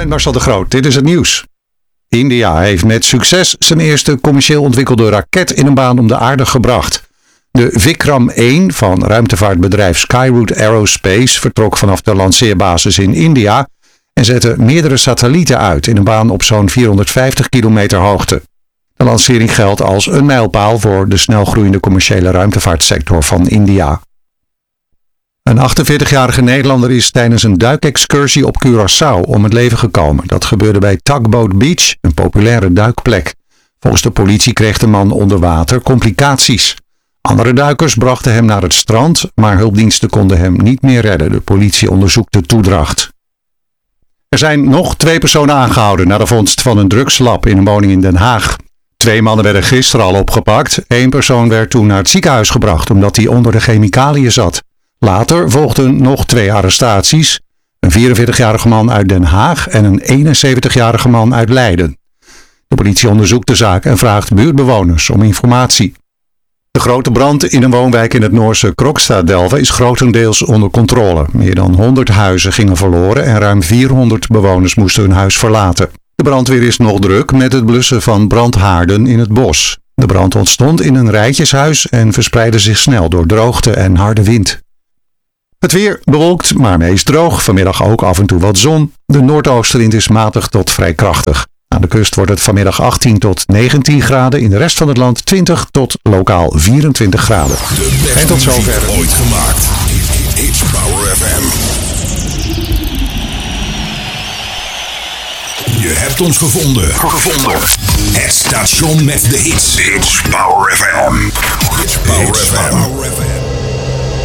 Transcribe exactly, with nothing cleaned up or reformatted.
ben Marcel de Groot, dit is het nieuws. India heeft met succes zijn eerste commercieel ontwikkelde raket in een baan om de aarde gebracht. De Vikram één van ruimtevaartbedrijf Skyroot Aerospace vertrok vanaf de lanceerbasis in India en zette meerdere satellieten uit in een baan op zo'n vierhonderdvijftig kilometer hoogte. De lancering geldt als een mijlpaal voor de snelgroeiende commerciële ruimtevaartsector van India. Een achtenveertigjarige Nederlander is tijdens een duikexcursie op Curaçao om het leven gekomen. Dat gebeurde bij Tugboat Beach, een populaire duikplek. Volgens de politie kreeg de man onder water complicaties. Andere duikers brachten hem naar het strand, maar hulpdiensten konden hem niet meer redden. De politie onderzoekt de toedracht. Er zijn nog twee personen aangehouden na de vondst van een drugslab in een woning in Den Haag. Twee mannen werden gisteren al opgepakt. Eén persoon werd toen naar het ziekenhuis gebracht omdat hij onder de chemicaliën zat. Later volgden nog twee arrestaties. Een vierenveertigjarige man uit Den Haag en een eenenzeventigjarige man uit Leiden. De politie onderzoekt de zaak en vraagt buurtbewoners om informatie. De grote brand in een woonwijk in het Noorse Krokstad-Delve is grotendeels onder controle. Meer dan honderd huizen gingen verloren en ruim vierhonderd bewoners moesten hun huis verlaten. De brandweer is nog druk met het blussen van brandhaarden in het bos. De brand ontstond in een rijtjeshuis en verspreidde zich snel door droogte en harde wind. Het weer bewolkt, maar meest droog. Vanmiddag ook af en toe wat zon. De noordoostenwind is matig tot vrij krachtig. Aan de kust wordt het vanmiddag achttien tot negentien graden. In de rest van het land twintig tot lokaal vierentwintig graden. De en tot zover ooit gemaakt. It's Power F M. Je hebt ons gevonden. Gevonden. Het station met de hits. It's Power F M. It's Power F M.